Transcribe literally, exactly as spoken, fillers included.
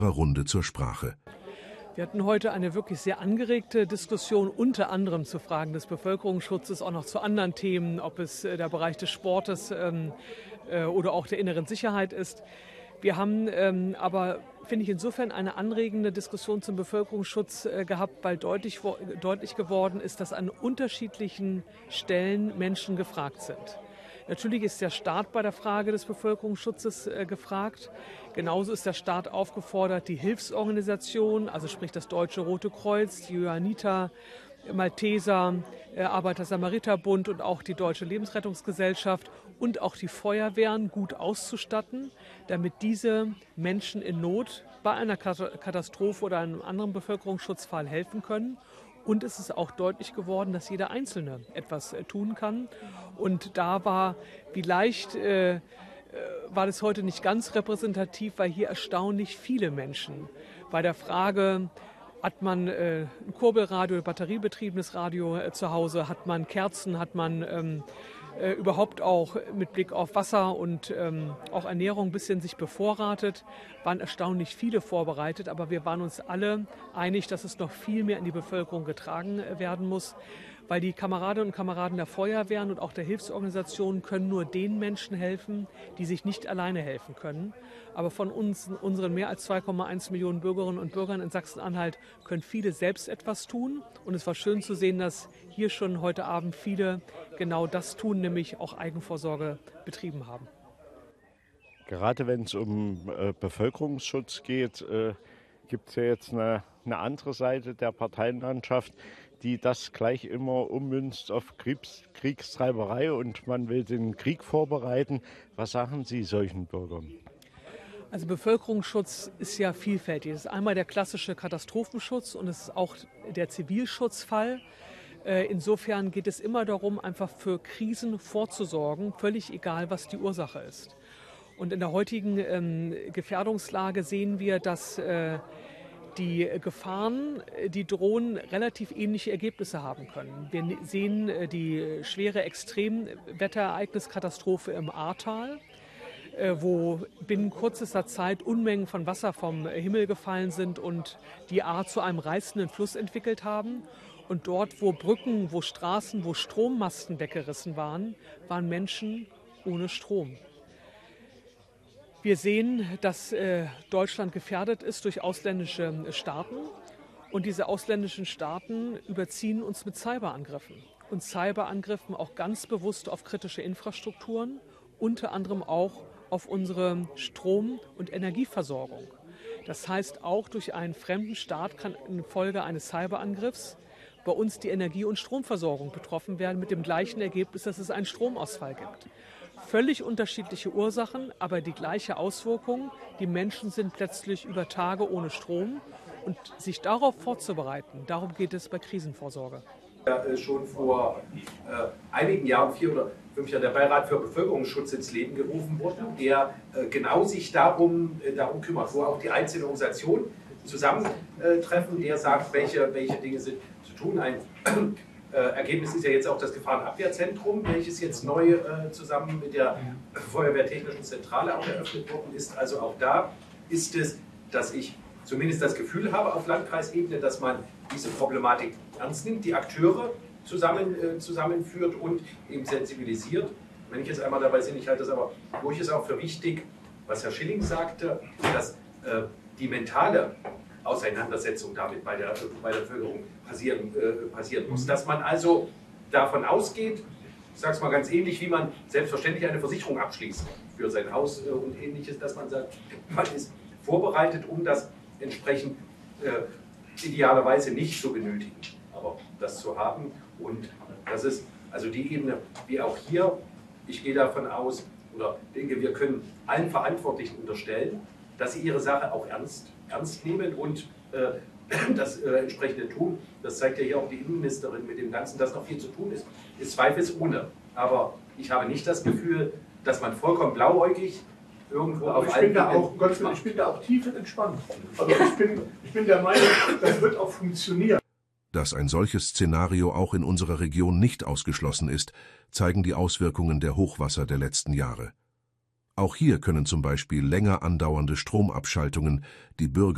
Runde zur Sprache. Wir hatten heute eine wirklich sehr angeregte Diskussion, unter anderem zu Fragen des Bevölkerungsschutzes, auch noch zu anderen Themen, ob es der Bereich des Sportes ähm, äh, oder auch der inneren Sicherheit ist. Wir haben ähm, aber, finde ich, insofern eine anregende Diskussion zum Bevölkerungsschutz äh, gehabt, weil deutlich, deutlich geworden ist, dass an unterschiedlichen Stellen Menschen gefragt sind. Natürlich ist der Staat bei der Frage des Bevölkerungsschutzes äh, gefragt. Genauso ist der Staat aufgefordert, die Hilfsorganisationen, also sprich das Deutsche Rote Kreuz, die Johanniter, Malteser, äh, Arbeiter-Samariter-Bund und auch die Deutsche Lebensrettungsgesellschaft und auch die Feuerwehren gut auszustatten, damit diese Menschen in Not bei einer Katastrophe oder einem anderen Bevölkerungsschutzfall helfen können. Und es ist auch deutlich geworden, dass jeder Einzelne etwas äh, tun kann. Und da war vielleicht, äh, äh, war das heute nicht ganz repräsentativ, weil hier erstaunlich viele Menschen bei der Frage, hat man äh, ein Kurbelradio, ein batteriebetriebenes Radio äh, zu Hause, hat man Kerzen, hat man ähm, äh, überhaupt auch mit Blick auf Wasser und ähm, auch Ernährung ein bisschen sich bevorratet, waren erstaunlich viele vorbereitet, aber wir waren uns alle einig, dass es noch viel mehr in die Bevölkerung getragen äh, werden muss, weil die Kameradinnen und Kameraden der Feuerwehren und auch der Hilfsorganisationen können nur den Menschen helfen, die sich nicht alleine helfen können. Aber von uns, unseren mehr als zwei Komma eins Millionen Bürgerinnen und Bürgern in Sachsen-Anhalt können viele selbst etwas tun. Und es war schön zu sehen, dass hier schon heute Abend viele genau das tun, nämlich auch Eigenvorsorge betrieben haben. Gerade wenn es um äh, Bevölkerungsschutz geht, äh, gibt es ja jetzt eine, eine andere Seite der Parteienlandschaft, die das gleich immer ummünzt auf Kriegs, Kriegstreiberei und man will den Krieg vorbereiten. Was sagen Sie solchen Bürgern? Also Bevölkerungsschutz ist ja vielfältig. Es ist einmal der klassische Katastrophenschutz und es ist auch der Zivilschutzfall. Insofern geht es immer darum, einfach für Krisen vorzusorgen, völlig egal, was die Ursache ist. Und in der heutigen ähm, Gefährdungslage sehen wir, dass äh, die Gefahren, die drohen, relativ ähnliche Ergebnisse haben können. Wir sehen äh, die schwere Extremwetterereigniskatastrophe im Ahrtal, äh, wo binnen kürzester Zeit Unmengen von Wasser vom Himmel gefallen sind und die Ahr zu einem reißenden Fluss entwickelt haben. Und dort, wo Brücken, wo Straßen, wo Strommasten weggerissen waren, waren Menschen ohne Strom. Wir sehen, dass äh, Deutschland gefährdet ist durch ausländische Staaten. Und diese ausländischen Staaten überziehen uns mit Cyberangriffen. Und Cyberangriffen auch ganz bewusst auf kritische Infrastrukturen, unter anderem auch auf unsere Strom- und Energieversorgung. Das heißt, auch durch einen fremden Staat kann infolge eines Cyberangriffs bei uns die Energie- und Stromversorgung betroffen werden, mit dem gleichen Ergebnis, dass es einen Stromausfall gibt. Völlig unterschiedliche Ursachen, aber die gleiche Auswirkung. Die Menschen sind plötzlich über Tage ohne Strom. Und sich darauf vorzubereiten, darum geht es bei Krisenvorsorge. Ja, schon vor äh, einigen Jahren, vier oder fünf Jahren, der Beirat für Bevölkerungsschutz ins Leben gerufen wurde, der äh, genau sich darum, äh, darum kümmert, wo auch die einzelnen Organisationen zusammentreffen, der sagt, welche, welche Dinge sind zu tun. Ein äh, Ergebnis ist ja jetzt auch das Gefahrenabwehrzentrum, welches jetzt neu äh, zusammen mit der Feuerwehrtechnischen Zentrale auch eröffnet worden ist. Also auch da ist es, dass ich zumindest das Gefühl habe auf Landkreisebene, dass man diese Problematik ernst nimmt, die Akteure zusammen, äh, zusammenführt und eben sensibilisiert. Wenn ich jetzt einmal dabei bin, ich halte das aber durchaus auch für wichtig, was Herr Schilling sagte, dass äh, die mentale Auseinandersetzung damit bei der, bei der Bevölkerung passieren, äh, passieren muss. Dass man also davon ausgeht, ich sage es mal ganz ähnlich, wie man selbstverständlich eine Versicherung abschließt für sein Haus äh, und Ähnliches, dass man sagt, man ist vorbereitet, um das entsprechend äh, idealerweise nicht zu benötigen, aber das zu haben. Und das ist also die Ebene, wie auch hier, ich gehe davon aus oder denke, wir können allen Verantwortlichen unterstellen, dass sie ihre Sache auch ernst, ernst nehmen und äh, das äh, entsprechende tun. Das zeigt ja hier auch die Innenministerin mit dem Ganzen, dass noch viel zu tun ist, ist zweifelsohne. Aber ich habe nicht das Gefühl, dass man vollkommen blauäugig irgendwo auf ich bin, da auch, Gott, ich bin da auch tiefenentspannt. Also ich bin, ich bin der Meinung, das wird auch funktionieren. Dass ein solches Szenario auch in unserer Region nicht ausgeschlossen ist, zeigen die Auswirkungen der Hochwasser der letzten Jahre. Auch hier können zum Beispiel länger andauernde Stromabschaltungen die Bürger